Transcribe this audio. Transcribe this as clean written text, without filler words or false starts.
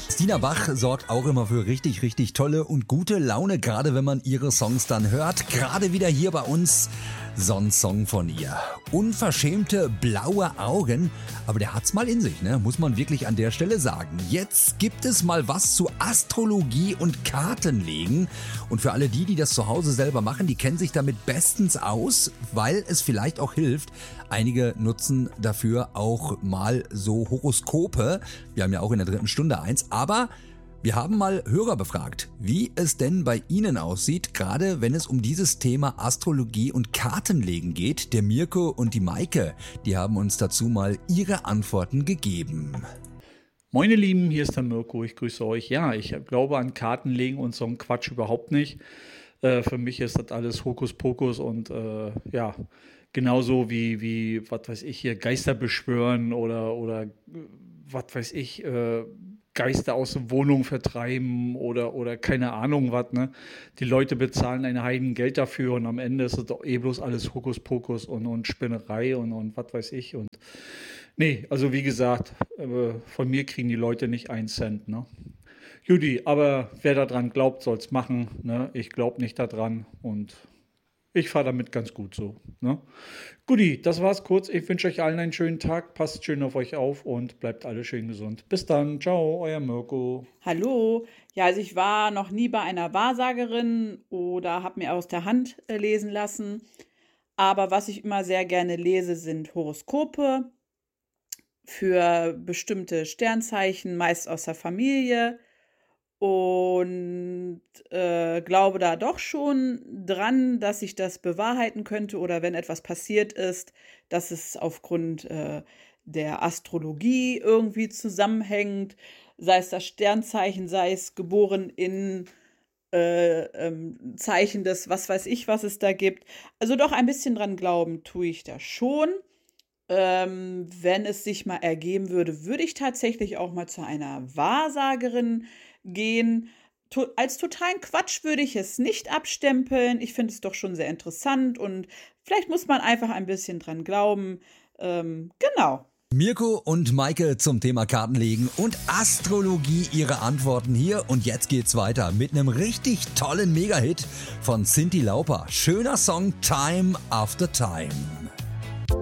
Stina Bach sorgt auch immer für richtig, richtig tolle und gute Laune, gerade wenn man ihre Songs dann hört. Gerade wieder hier bei uns so ein Song von ihr. Unverschämte blaue Augen, aber der hat's mal in sich, ne? Muss man wirklich an der Stelle sagen. Jetzt gibt es mal was zu Astrologie und Kartenlegen. Und für alle die das zu Hause selber machen, die kennen sich damit bestens aus, weil es vielleicht auch hilft. Einige nutzen dafür auch mal so Horoskope. Wir haben ja auch in der 3. Stunde eins, aber wir haben mal Hörer befragt, wie es denn bei Ihnen aussieht, gerade wenn es um dieses Thema Astrologie und Kartenlegen geht. Der Mirko und die Maike, die haben uns dazu mal ihre Antworten gegeben. Moin ihr Lieben, hier ist der Mirko, ich grüße euch. Ja, ich glaube an Kartenlegen und so einen Quatsch überhaupt nicht. Für mich ist das alles Hokuspokus und ja, genauso wie was weiß ich hier, Geister beschwören oder was weiß ich, Geister aus der Wohnung vertreiben oder keine Ahnung was, ne? Die Leute bezahlen ein Heidengeld dafür und am Ende ist es doch bloß alles Hokuspokus und Spinnerei und was weiß ich. Und nee, also wie gesagt, von mir kriegen die Leute nicht 1 Cent, ne? Judy, aber wer daran glaubt, soll's machen, ne? Ich glaube nicht daran und ich fahre damit ganz gut so, ne? Guti, das war's kurz. Ich wünsche euch allen einen schönen Tag. Passt schön auf euch auf und bleibt alle schön gesund. Bis dann. Ciao, euer Mirko. Hallo. Ja, also ich war noch nie bei einer Wahrsagerin oder habe mir aus der Hand lesen lassen. Aber was ich immer sehr gerne lese, sind Horoskope für bestimmte Sternzeichen, meist aus der Familie. Und glaube da doch schon dran, dass sich das bewahrheiten könnte oder wenn etwas passiert ist, dass es aufgrund der Astrologie irgendwie zusammenhängt, sei es das Sternzeichen, sei es geboren in Zeichen des, was weiß ich, was es da gibt. Also doch ein bisschen dran glauben tue ich da schon. Wenn es sich mal ergeben würde, würde ich tatsächlich auch mal zu einer Wahrsagerin gehen. Als totalen Quatsch würde ich es nicht abstempeln. Ich finde es doch schon sehr interessant und vielleicht muss man einfach ein bisschen dran glauben. Genau. Mirko und Maike zum Thema Kartenlegen und Astrologie ihre Antworten hier. Und jetzt geht's weiter mit einem richtig tollen Mega-Hit von Cyndi Lauper. Schöner Song, Time After Time.